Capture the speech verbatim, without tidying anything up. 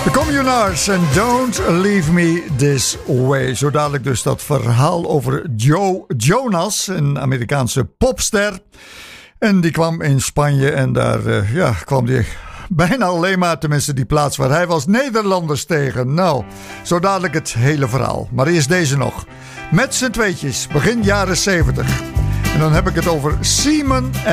De Communards en Don't Leave Me This Way. Zo dadelijk dus dat verhaal over Joe Jonas, een Amerikaanse popster. En die kwam in Spanje en daar uh, ja, kwam die bijna alleen maar, tenminste die plaats waar hij was, Nederlanders tegen. Nou, zo dadelijk het hele verhaal. Maar eerst deze nog. Met z'n tweetjes, begin jaren zeventig. En dan heb ik het over Simon